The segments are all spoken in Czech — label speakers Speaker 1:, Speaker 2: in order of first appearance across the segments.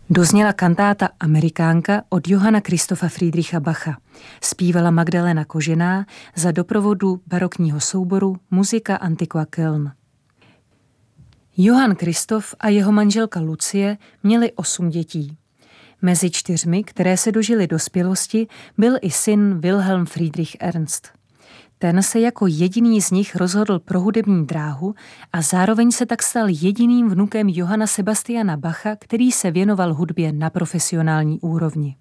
Speaker 1: Dozněla kantáta Amerikánka od Johanna Christopha Friedricha Bacha. Zpívala Magdalena Kožená za doprovodu barokního souboru Musika Antiqua Köln. Johann Christoph a jeho manželka Lucie měli 8 dětí. Mezi 4, které se dožily dospělosti, byl i syn Wilhelm Friedrich Ernst. Ten se jako jediný z nich rozhodl pro hudební dráhu a zároveň se tak stal jediným vnukem Johanna Sebastiana Bacha, který se věnoval hudbě na profesionální úrovni.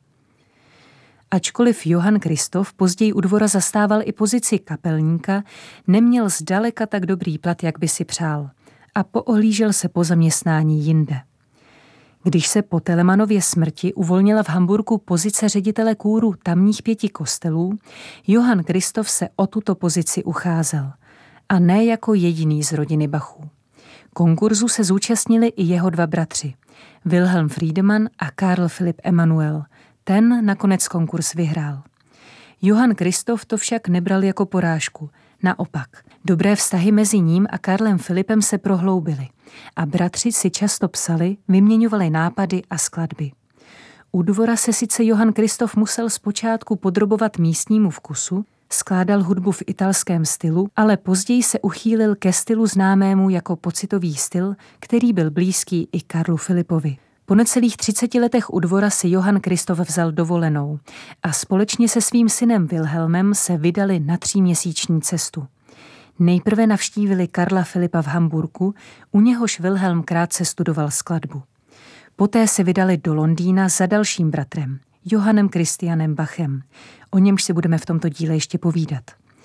Speaker 1: Ačkoliv Johann Christoph později u dvora zastával i pozici kapelníka, neměl zdaleka tak dobrý plat, jak by si přál, a poohlížel se po zaměstnání jinde. Když se po Telemanově smrti uvolnila v Hamburku pozice ředitele kůru tamních 5 kostelů, Johann Christoph se o tuto pozici ucházel. A ne jako jediný z rodiny Bachů. Konkurzu se zúčastnili i jeho 2 bratři, Wilhelm Friedemann a Karl Philipp Emanuel. Ten nakonec konkurs vyhrál. Johann Christoph to však nebral jako porážku. Naopak, dobré vztahy mezi ním a Karlem Filipem se prohloubily a bratři si často psali, vyměňovali nápady a skladby. U dvora se sice Johann Christoph musel zpočátku podrobovat místnímu vkusu, skládal hudbu v italském stylu, ale později se uchýlil ke stylu známému jako pocitový styl, který byl blízký i Karlu Filipovi. Po necelých 30 letech u dvora si Johann Christoph vzal dovolenou a společně se svým synem Wilhelmem se vydali na 3měsíční cestu. Nejprve navštívili Karla Filipa v Hamburku, u něhož Wilhelm krátce studoval skladbu. Poté se vydali do Londýna za dalším bratrem, Johannem Christianem Bachem. O němž si budeme v tomto díle ještě povídat.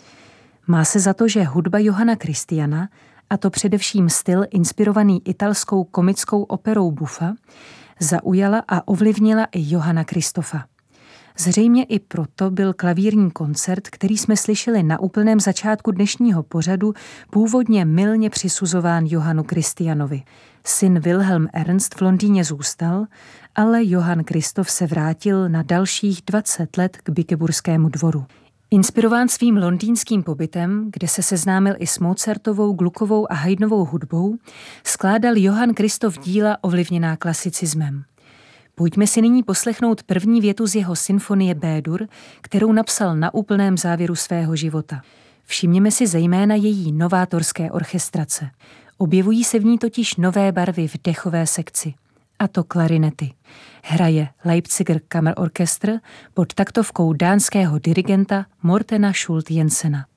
Speaker 1: Má se za to, že hudba Johanna Christiana, a to především styl inspirovaný italskou komickou operou Buffa, zaujala a ovlivnila i Johanna Christopha. Zřejmě i proto byl klavírní koncert, který jsme slyšeli na úplném začátku dnešního pořadu, původně mylně přisuzován Johannu Christianovi. Syn Wilhelm Ernst v Londýně zůstal, ale Johann Christoph se vrátil na dalších 20 let k Bückeburgskému dvoru. Inspirován svým londýnským pobytem, kde se seznámil i s Mozartovou, Gluckovou a Haydnovou hudbou, skládal Johann Christoph díla ovlivněná klasicismem. Pojďme si nyní poslechnout první větu z jeho symfonie B-dur, kterou napsal na úplném závěru svého života. Všimněme si zejména její novátorské orchestrace. Objevují se v ní totiž nové barvy v dechové sekci, a to klarinety. Hraje Leipziger Kammerorchester pod taktovkou dánského dirigenta Mortena Schult Jensena.